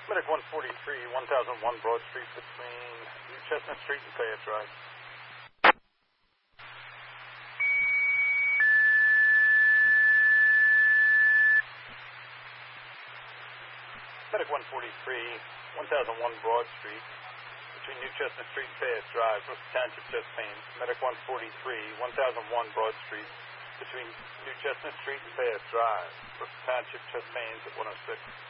Medic 143, 1001 Broad Street between New Chestnut Street and Fayette Drive. Medic 143, 1001 Broad Street between New Chestnut Street and Fayette Drive, Worcester Township, chest pains. Medic 143, 1001 Broad Street between New Chestnut Street and Fayette Drive, Worcester Township, chest pains at 106.